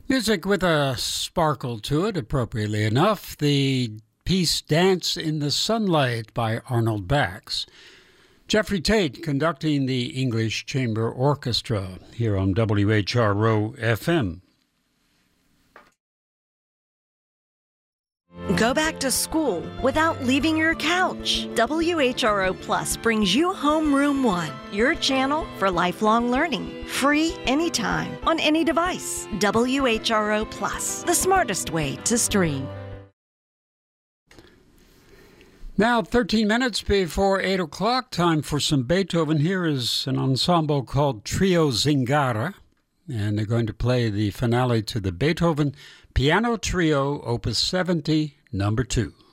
Music with a sparkle to it, appropriately enough. The piece Dance in the Sunlight by Arnold Bax. Jeffrey Tate conducting the English Chamber Orchestra here on WHRO FM. Go back to school without leaving your couch. WHRO Plus brings you Homeroom One, your channel for lifelong learning. Free anytime, on any device. WHRO Plus, the smartest way to stream. Now, 13 minutes before 8 o'clock, time for some Beethoven. Here is an ensemble called Trio Zingara, and they're going to play the finale to the Beethoven Piano Trio, Opus 70, number 2.